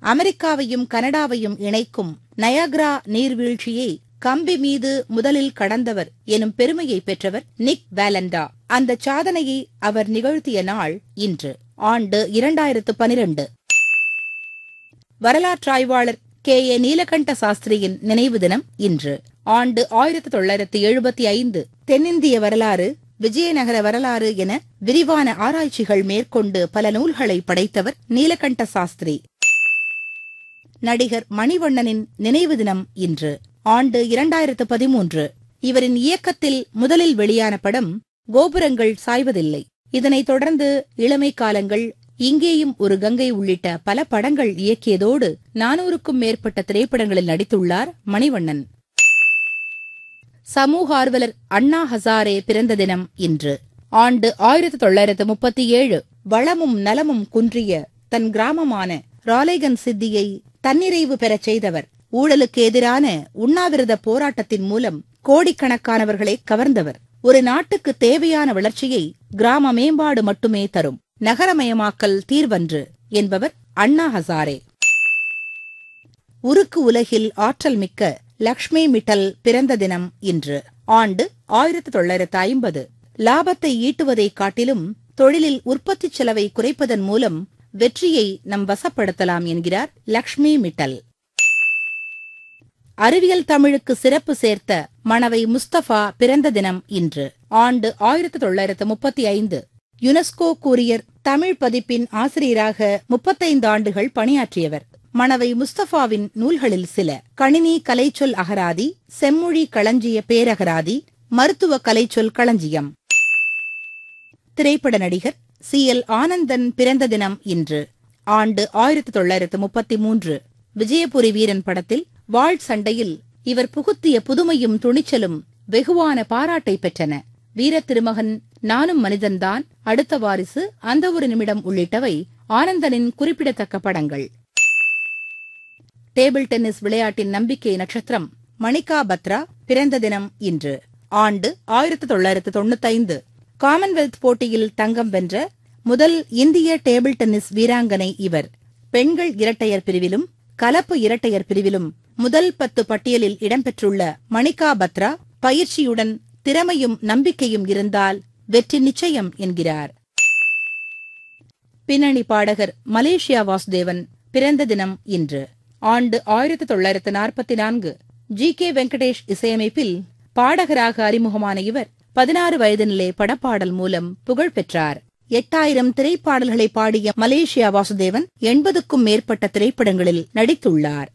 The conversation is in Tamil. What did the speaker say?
அமெரிக்காவையும் கனடாவையும் இணைக்கும் நயாக்ரா நீர்வீழ்ச்சியை கம்பி மீது முதலில் கடந்தவர் எனும் பெருமையை பெற்றவர் நிக் வேலண்டா. அந்த சாதனையை அவர் நிகழ்த்திய நாள் இன்று. ஆண்டு 2012. வரலாற்றாய்வாளர் K.A. நீலகண்ட சாஸ்திரியின் நினைவு தினம் இன்று. ஆண்டு 1975. தென்னிந்திய வரலாறு, விஜயநகர வரலாறு என விரிவான ஆராய்ச்சிகள் மேற்கொண்டு பல நூல்களை படைத்தவர் நீலகண்ட சாஸ்திரி. நடிகர் மணிவண்ணனின் நினைவு தினம் இன்று. ஆண்டு 2013. இவரின் இயக்கத்தில் முதலில் வெளியான படம் கோபுரங்கள் சாய்வதில்லை. இதனைத் தொடர்ந்து இளமை காலங்கள், இங்கேயும் ஒரு கங்கை உள்ளிட்ட பல படங்கள் இயக்கியதோடு 400க்கும் மேற்பட்ட திரைப்படங்களில் நடித்துள்ளார் மணிவண்ணன். சமூக ஆர்வலர் அண்ணா ஹசாரே பிறந்த தினம் இன்று. ஆண்டு 1937. வளமும் நலமும் குன்றிய தன் கிராமமான ராலேகன் சித்தியை தன்னிறைவு பெறச் செய்தவர். ஊழலுக்கு எதிரான உண்ணாவிரத போராட்டத்தின் மூலம் கோடிக்கணக்கானவர்களை கவர்ந்தவர். ஒரு நாட்டுக்கு தேவையான வளர்ச்சியை கிராம மேம்பாடு மட்டுமே தரும், நகரமயமாக்கல் தீர்வன்று என்பவர் அண்ணா ஹசாரே. உருக்கு உலகில் ஆற்றல் மிக்க லக்ஷ்மி மிட்டல் பிறந்த தினம் இன்று. ஆண்டு 1950. லாபத்தை ஈட்டுவதைக் காட்டிலும் தொழிலில் உற்பத்தி செலவை குறைப்பதன் மூலம் வெற்றியை நம் வசப்படுத்தலாம் என்கிறார் லக்ஷ்மி மிட்டல். அறிவியல் தமிழுக்கு சிறப்பு சேர்த்த மணவை முஸ்தபா பிறந்த தினம் இன்று. ஆண்டு 1935. யுனெஸ்கோ கூரியர் தமிழ் பதிப்பின் ஆசிரியராக 35 ஆண்டுகள் பணியாற்றியவர். மணவை முஸ்தபாவின் நூல்களில் சில: கணினி கலைச்சொல் அகராதி, செம்மொழி களஞ்சிய பேரகராதி, மருத்துவ கலைச்சொல் களஞ்சியம். திரைப்பட நடிகர் C.L. ஆனந்தன் பிறந்த தினம் இன்று. ஆண்டு 1933. விஜயபுரி வீரன் படத்தில் வாள் சண்டையில் இவர் புகுத்திய புதுமையும் துணிச்சலும் வெகுவான பாராட்டை பெற்றன. வீர திருமகன், நானும் மனிதன்தான், அடுத்த வாரிசு, அந்த ஒரு நிமிடம் உள்ளிட்டவை ஆனந்தனின் குறிப்பிடத்தக்க படங்கள். டேபிள் டென்னிஸ் விளையாட்டின் நம்பிக்கை நட்சத்திரம் மணிகா பத்ரா பிறந்த தினம் இன்று. ஆண்டு 1995. காமன்வெல்த் போட்டியில் தங்கம் வென்ற முதல் இந்திய டேபிள் டென்னிஸ் வீராங்கனை இவர். பெண்கள் இரட்டையர் பிரிவிலும் கலப்பு இரட்டையர் பிரிவிலும் முதல் 10 பட்டியலில் இடம்பெற்றுள்ள மணிகா பத்ரா, பயிற்சியுடன் திறமையும் நம்பிக்கையும் இருந்தால் வெற்றி நிச்சயம் என்கிறார். பின்னணி பாடகர் மலேசியா வாசுதேவன் பிறந்த தினம் இன்று. ஆண்டு 1944. G.K. வெங்கடேஷ் இசையமைப்பில் பாடகராக அறிமுகமான இவர் 16 வயதினிலே படப்பாடல் மூலம் புகழ் பெற்றார். 8000 திரைப்பாடல்களை பாடிய மலேசியா வாசுதேவன் 80க்கும் மேற்பட்ட திரைப்படங்களில் நடித்துள்ளார்.